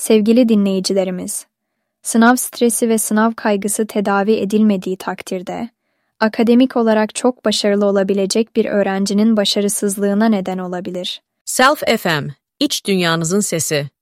Sevgili dinleyicilerimiz, sınav stresi ve sınav kaygısı tedavi edilmediği takdirde, akademik olarak çok başarılı olabilecek bir öğrencinin başarısızlığına neden olabilir. Self FM, iç dünyanızın sesi.